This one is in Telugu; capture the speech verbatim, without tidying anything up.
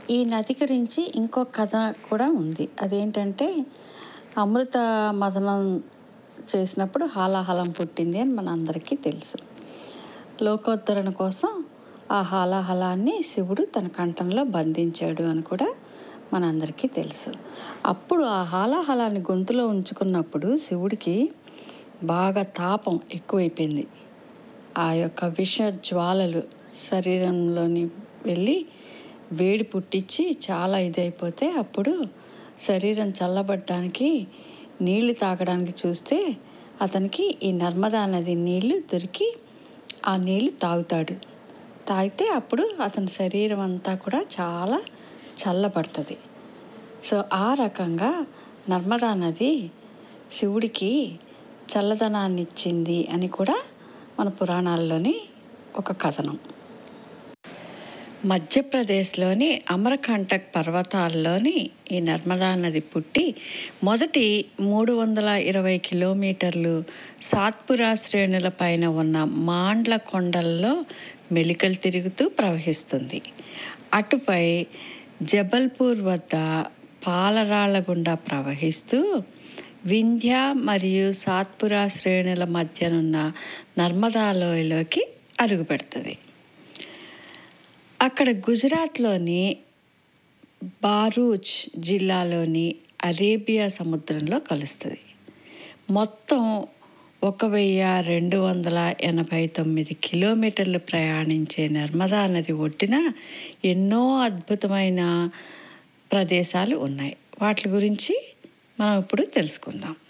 ఈ నది గురించి ఇంకో కథ కూడా ఉంది. అదేంటంటే అమృత మథనం చేసినప్పుడు హాలాహలం పుట్టింది అని మన అందరికీ తెలుసు. లోకోద్ధరణ కోసం ఆ హాలాహలాన్ని శివుడు తన కంఠంలో బంధించాడు అని కూడా మనందరికీ తెలుసు. అప్పుడు ఆ హాలాహలాన్ని గొంతులో ఉంచుకున్నప్పుడు శివుడికి బాగా తాపం ఎక్కువైపోయింది. ఆ యొక్క విష జ్వాలలు శరీరంలోని వెళ్ళి వేడి పుట్టించి చాలా ఇదైపోతే అప్పుడు శరీరం చల్లబడడానికి నీళ్లు తాగడానికి చూస్తే అతనికి ఈ నర్మదా నది నీళ్లు దొరికి ఆ నీళ్లు తాగుతాడు. తాగితే అప్పుడు అతని శరీరం అంతా కూడా చాలా చల్లబడుతుంది. సో ఆ రకంగా నర్మదా నది శివుడికి చల్లదనాన్ని ఇచ్చింది అని కూడా మన పురాణాల్లోని ఒక కథనం. మధ్యప్రదేశ్లోని అమరకంటక్ పర్వతాల్లోని ఈ నర్మదా నది పుట్టి మొదటి మూడు వందల ఇరవై కిలోమీటర్లు సాత్పురా శ్రేణుల పైన ఉన్న మాండ్ల కొండల్లో మెలికలు తిరుగుతూ ప్రవహిస్తుంది. అటుపై జబల్పూర్ వద్ద పాలరాళ్ల గుండా ప్రవహిస్తూ వింధ్య మరియు సాత్పురా శ్రేణుల మధ్యనున్న నర్మదా లోయలోకి అడుగుపెడుతుంది. అక్కడ గుజరాత్లోని బారూచ్ జిల్లాలోని అరేబియా సముద్రంలో కలుస్తుంది. మొత్తం ఒక వెయ్యి రెండు వందల ఎనభై తొమ్మిది కిలోమీటర్లు ప్రయాణించే నర్మదా నది ఒడ్డున ఎన్నో అద్భుతమైన ప్రదేశాలు ఉన్నాయి. వాటి గురించి మనం ఇప్పుడు తెలుసుకుందాం.